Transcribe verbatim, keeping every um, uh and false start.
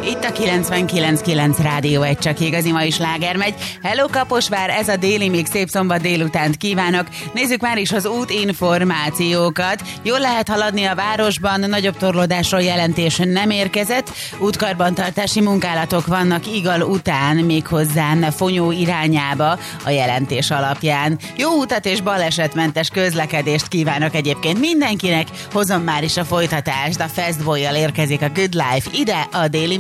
Itt a kilencvenkilenc kilenc Rádió egy csak igazi mai sláger megy. Hello Kaposvár, ez a déli, még szép szombat délutánt kívánok. Nézzük már is az útinformációkat. Jól lehet haladni a városban, nagyobb torlódásról jelentés nem érkezett. Útkarbantartási munkálatok vannak Igal után, méghozzá Fonyó irányába a jelentés alapján. Jó utat és balesetmentes közlekedést kívánok egyébként mindenkinek. Hozom már is a folytatást, a Fastboy-jal érkezik a Good Life ide a déli